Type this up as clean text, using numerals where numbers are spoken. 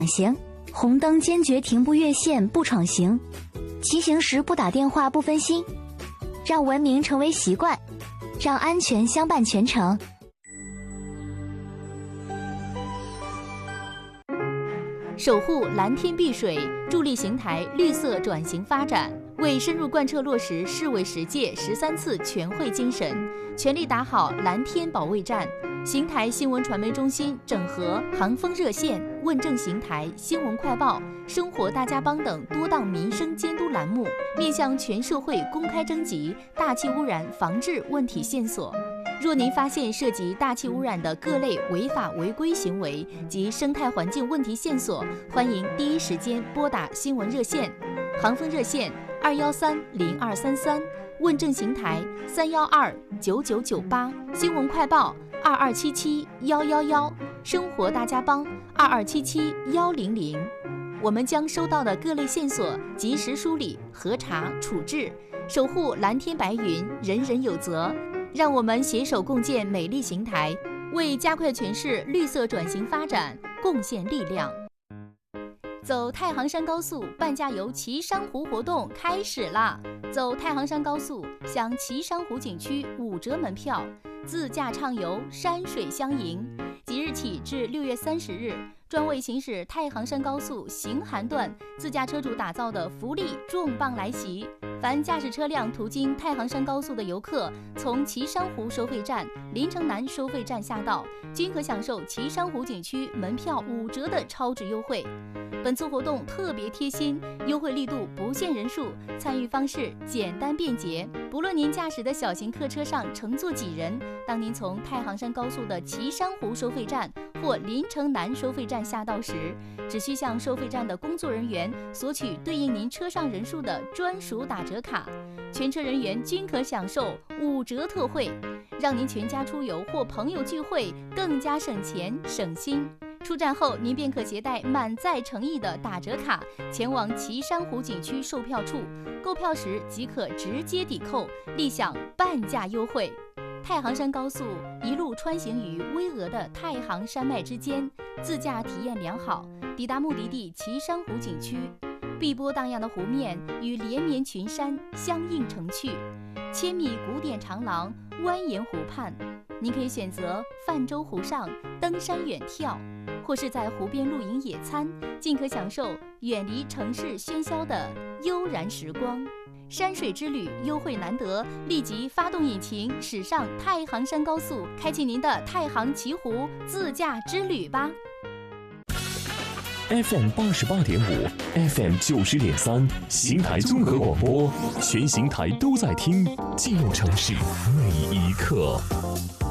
行，红灯坚决停不越线不闯行，骑行时不打电话不分心，让文明成为习惯，让安全相伴全程。 守护蓝天碧水，助力邢台绿色转型发展，为深入贯彻落实市委10届13次全会精神，全力打好蓝天保卫战。邢台新闻传媒中心整合航风热线、问政邢台、新闻快报、生活大家帮等多档民生监督栏目，面向全社会公开征集大气污染防治问题线索。若您发现涉及大气污染的各类违法违规行为及生态环境问题线索，欢迎第一时间拨打新闻热线，航风热线2130233，问政邢台3129998，新闻快报2277111，生活大家帮2277100。我们将收到的各类线索及时梳理、核查、处置，守护蓝天白云，人人有责。让我们携手共建美丽邢台，为加快全市绿色转型发展贡献力量。走太行山高速半价游岐山湖活动开始啦！走太行山高速享岐山湖景区5折门票，自驾畅游，山水相迎。即日起至6月30日，专为行驶太行山高速行韩段自驾车主打造的福利重磅来袭！凡驾驶车辆途经太行山高速的游客，从岐山湖收费站、临城南收费站下道，均可享受岐山湖景区门票5折的超值优惠。本次活动特别贴心，优惠力度不限人数，参与方式简单便捷。不论您驾驶的小型客车上乘坐几人，当您从太行山高速的岐山湖收费站或临城南收费站下道时，只需向收费站的工作人员索取对应您车上人数的专属打折卡，全车人员均可享受5折特惠，让您全家出游或朋友聚会更加省钱省心。出站后，您便可携带满载诚意的打折卡前往岐山湖景区售票处，购票时即可直接抵扣，立享半价优惠。太行山高速一路穿行于巍峨的太行山脉之间，自驾体验良好，抵达目的地岐山湖景区，碧波荡漾的湖面与连绵群山相映成趣，千米古典长廊蜿蜒湖畔，您可以选择泛舟湖上登山远眺，或是在湖边露营野餐，尽可享受远离城市喧嚣的悠然时光。山水之旅优惠难得，立即发动引擎驶上太行山高速，开启您的太行奇湖自驾之旅吧。 FM 88.5 FM 90.3，邢台综合广播，全邢台都在听，记录城市每一刻。